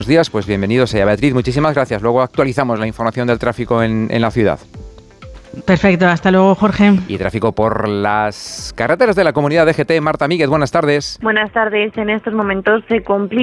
días, pues bienvenido sea. Beatriz, muchísimas gracias. Luego actualizamos la información del tráfico en la ciudad. Perfecto, hasta luego, Jorge. Y tráfico por las carreteras de la comunidad DGT. Marta Míguez, buenas tardes. Buenas tardes. En estos momentos se complica